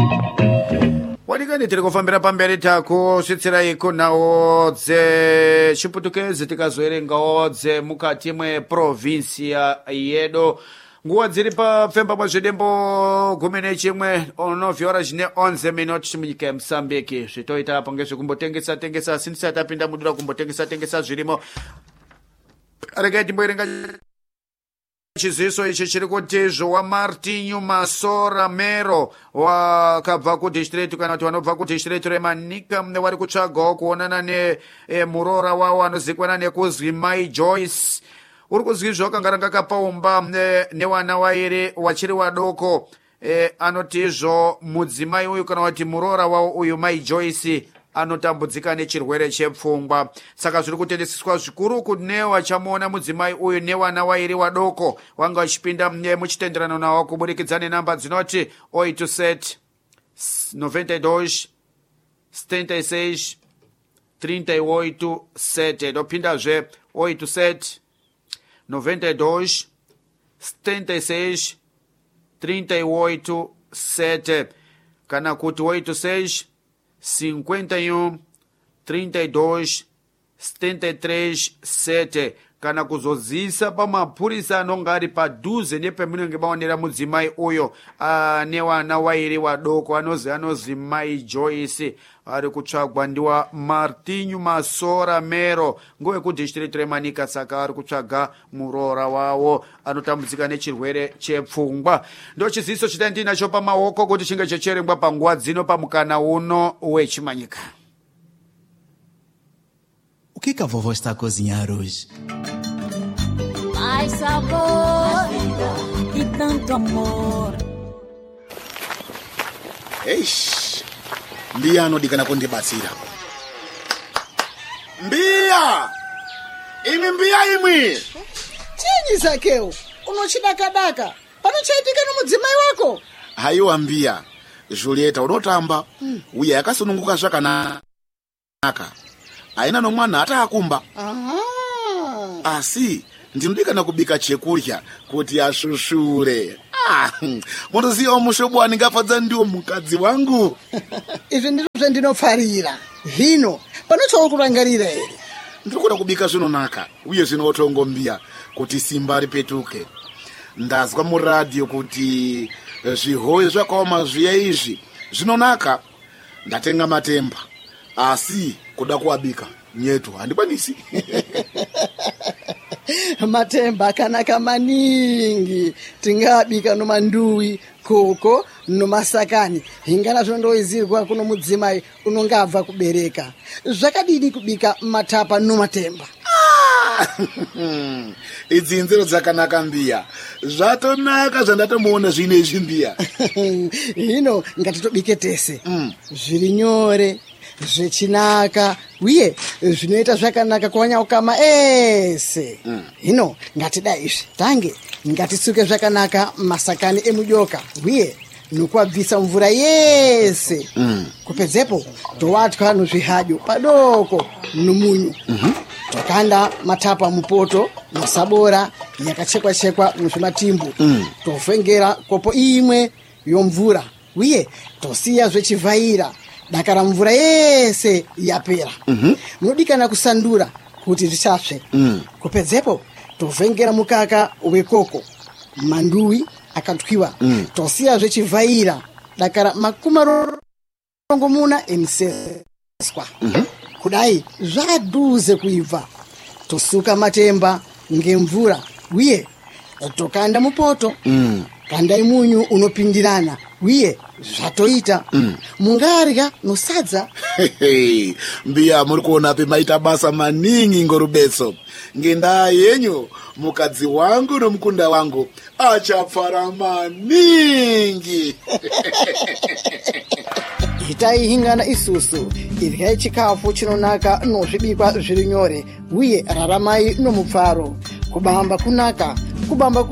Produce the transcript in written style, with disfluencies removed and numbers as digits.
Walikani tiri kufambira pamberi takusvitsira iko nawo dze chiputukezi tikazoerenga odze mukati mweprovinsia yedu. Nguva dziri papfemba mwezvidembo 11 onovhora zvine 11 minutes munyika yeMozambique. Zvitoita apo ngezvekumbotengesa sindisati tapinda mudura kumbotengesa zvirimo. Regai timboerenga chiziso ichi chiri kuti zvowa Martinho Masora Mero wakabva kudistrict kana kuti vanobva kudistrict reManica vari kutsvagawo kuonana nemurora wavo anozivikanwa nekuzwi Mai Joyce. Uri kuzvizva wakangaranga kapaumba newana wairi wachiri wadoko. Anotizvo mudzimai uyu kana kuti murora wavo uyu Mai Joyce anotambudzika nechirwere chepfungwa. Saka zviri kutendeseswa zvikuru kune vachamuona mudzimai uyu newana wairi wadoko wanga vachipinda muchitenderano nawo kubudikidza nenhamba dzinoti 87 92 76 38 7. Ndopindazve 87 92 76 38 7 kana kuti 86 51 32 73 7 kana kuzozisa pamapurisa anonga ari padhuze nepemunenge maonera mudzimai uyo newana wairi wadoko anozi Mai Joyce ari kutsvagwa ndiwa Martinho Masora Mero ngove kudistrict reManica. Saka ari kutsvaga murora wavo anotambudzika nechirwere chepfungwa. Ndo chiziso chitandinacho pamaoko kuti chinge checherengwa panguva dzino pamukana uno wechimanyika. O que a vovó está a cozinhar hoje? Mais sabor e tanto amor. Eish, Mbia anodikana kundibatsira. Mbia! Imwi! Chinyi Zakeu? Unochidakadaka? Panochaitika nomudzimai wako? Haiwa Mbia, Julieta unotamba. Uya yakasununguka zvakanaka. Aina nomwana ataakumba. Asi ndinodikana kubika chekurya kuti ashushure. Munoziva mushobo waningafadza ndiwo mukadzi wangu. Izvi ndizvo ndinofarira. Hino panotsvaga kurangarira here? Ndinokuda kubika zvinonaka uye zvinotongo Mbia kuti simba ripetuke. Ndazwa muradhiyo kuti zvihoyo zvakaoma zviya izvi zvinonaka. Ndatenga matemba asi kuda kuabika nyetu handikwanisi. Matemba akanaka maningi. Tingabika nomanduwi, koko, nomasakani. Hingana zvondoizirwa kuno mudzimai unonga abva kubereka. Zvakadini kubika matapa nomatemba? Idzi nzero dzakanaka Mbia. Zvatonaka zvandatomuona zvine izvi Mbia. Hino ngatitobike tese. Zviri nyore, zvechinaka, uye zvinoita zvakanaka kuwanya ukama ese. Hino ngatida izvi. Tange ngatisuke zvakanaka masakani emudoka, uye nokuabvisa mvura yese. Kupedzepo towatwa nozvihadyo padoko nomunyu. Tokanda matapa mupoto masabora yakachekwa muzvimatimbu. Tovhengera kopo imwe yomvura, uye tosiya zvechivhaira dakara mvura yese yapera. Munodikana kusandura kuti zvisapsve. Kupedzepo tovhengera mukaka wekoko, manduwi akatwiwa. Tosiya zvechivhaira dakara makumarongomuna emiseswa. Kudai zvaduze kuibva. Tosuka matemba ngemvura, uye tokanda mupoto. Kandai munyu unopindirana, uye zvatoita. Mungarya nosadza. Mbia muri kuona pemaita basa maningi ngorubetso. Ngendaa yenyu mukadzi wangu nomukunda wangu achapfara maningi. Itai hingana isusu, iryai chikafu chinonaka nozvibikwa zviri nyore, uye raramai nomupfaro. Kubamba kunaka, kubamba